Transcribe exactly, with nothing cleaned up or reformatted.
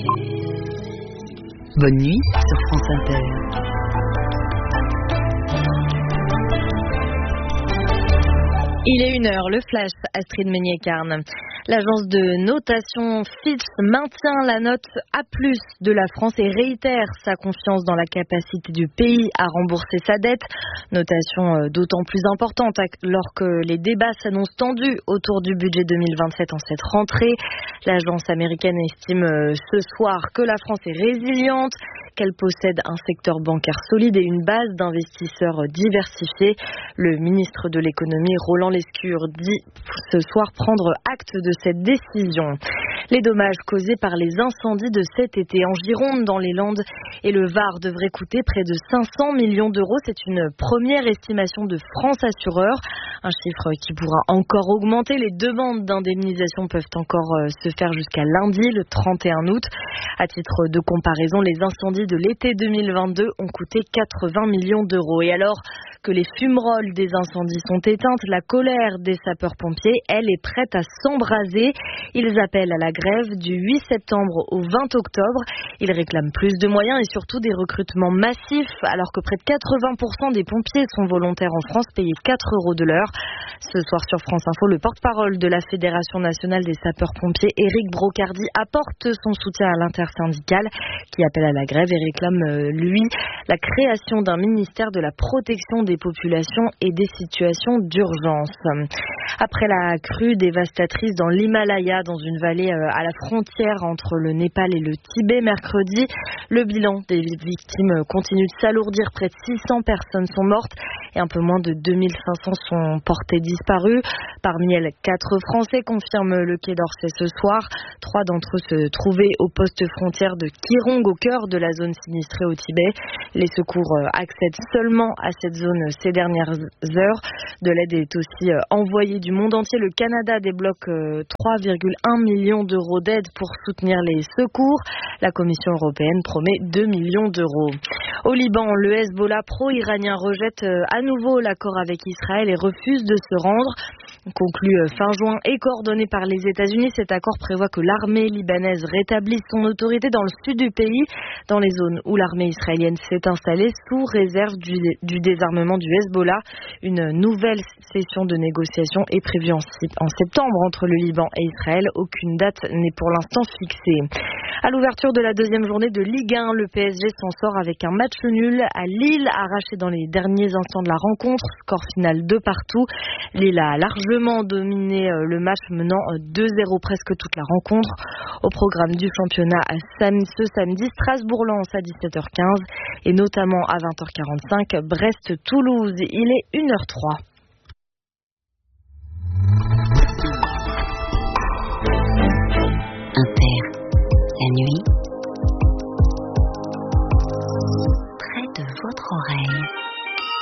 Bonne nuit sur France Inter. Il est une heure, le flash, Astrid Meignet-Carne. L'agence de notation Fitch maintient la note A plus, de la France et réitère sa confiance dans la capacité du pays à rembourser sa dette. Notation d'autant plus importante alors que les débats s'annoncent tendus autour du budget deux mille vingt-sept en cette rentrée. L'agence américaine estime ce soir que la France est résiliente, qu'elle possède un secteur bancaire solide et une base d'investisseurs diversifiés. Le ministre de l'économie, Roland Lescure, dit ce soir prendre acte de cette décision. Les dommages causés par les incendies de cet été en Gironde, dans les Landes et le Var devraient coûter près de cinq cents millions d'euros. C'est une première estimation de France Assureur, un chiffre qui pourra encore augmenter. Les demandes d'indemnisation peuvent encore se faire jusqu'à lundi, le trente et un août. À titre de comparaison, les incendies de l'été deux mille vingt-deux ont coûté quatre-vingts millions d'euros. Et alors que les fumerolles des incendies sont éteintes, la colère des sapeurs-pompiers, elle, est prête à s'embraser. Ils appellent à la grève du huit septembre au vingt octobre. Ils réclament plus de moyens et surtout des recrutements massifs, alors que près de quatre-vingts pour cent des pompiers sont volontaires en France, payés quatre euros de l'heure. Ce soir sur France Info, le porte-parole de la Fédération nationale des sapeurs-pompiers, Éric Brocardi, apporte son soutien à l'intersyndicale qui appelle à la grève et réclame, lui, la création d'un ministère de la protection des populations et des situations d'urgence. Après la crue dévastatrice dans l'Himalaya, dans une vallée à la frontière entre le Népal et le Tibet mercredi, le bilan des victimes continue de s'alourdir. Près de six cents personnes sont mortes et un peu moins de deux mille cinq cents sont portées disparues. Parmi elles, quatre Français, confirme le Quai d'Orsay ce soir. Trois d'entre eux se trouvaient au poste frontière de Kirong, au cœur de la zone sinistrée au Tibet. Les secours accèdent seulement à cette zone ces dernières heures. De l'aide est aussi envoyée du monde entier. Le Canada débloque trois virgule un millions d'euros d'aide pour soutenir les secours. La Commission européenne promet deux millions d'euros. Au Liban, le Hezbollah pro-iranien rejette à nouveau l'accord avec Israël et refuse de se rendre. Conclu fin juin et coordonné par les États-Unis, cet accord prévoit que l'armée libanaise rétablisse son autorité dans le sud du pays, dans les zones où l'armée israélienne s'est installée, sous réserve du, du désarmement du Hezbollah. Une nouvelle session de négociation est prévue en, en septembre entre le Liban et Israël. Aucune date n'est pour l'instant fixée. À l'ouverture de la deuxième journée de Ligue un, le P S G s'en sort avec un match nul à Lille, arraché dans les derniers instants de la rencontre. Score final deux partout. Lille a largement dominé le match, menant deux zéro presque toute la rencontre. Au programme du championnat ce samedi, Strasbourg-Lens à dix-sept heures quinze et notamment à vingt heures quarante-cinq, Brest-Toulouse. Il est une heure trois.